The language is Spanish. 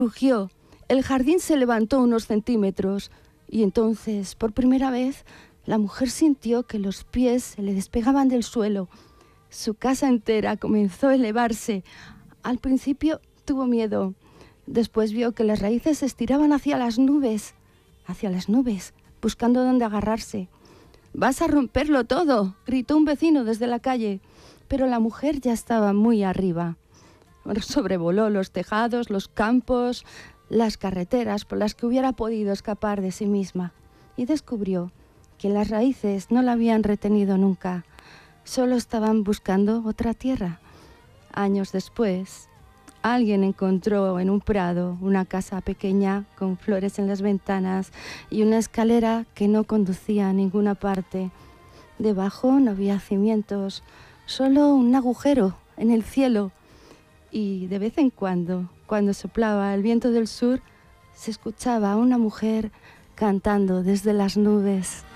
Rugió. El jardín se levantó unos centímetros y entonces, por primera vez, la mujer sintió que los pies se le despegaban del suelo. Su casa entera comenzó a elevarse. Al principio tuvo miedo. Después vio que las raíces se estiraban hacia las nubes, buscando dónde agarrarse. «¡Vas a romperlo todo!», gritó un vecino desde la calle. Pero la mujer ya estaba muy arriba. Sobrevoló los tejados, los campos, las carreteras por las que hubiera podido escapar de sí misma y descubrió que las raíces no la habían retenido nunca, solo estaban buscando otra tierra. Años después, alguien encontró en un prado una casa pequeña con flores en las ventanas y una escalera que no conducía a ninguna parte. Debajo no había cimientos, solo un agujero en el cielo. Y de vez en cuando soplaba el viento del sur, se escuchaba a una mujer cantando desde las nubes.